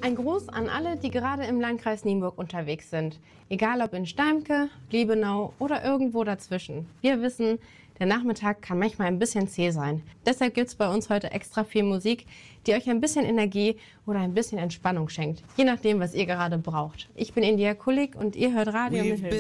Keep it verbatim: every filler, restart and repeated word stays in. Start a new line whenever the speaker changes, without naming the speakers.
Ein Gruß an alle, die gerade im Landkreis Nienburg unterwegs sind. Egal ob in Steimke, Liebenau oder irgendwo dazwischen. Wir wissen, der Nachmittag kann manchmal ein bisschen zäh sein. Deshalb gibt es bei uns heute extra viel Musik, die euch ein bisschen Energie oder ein bisschen Entspannung schenkt. Je nachdem, was ihr gerade braucht. Ich bin India Kulik und ihr hört Radio Mittelwelle.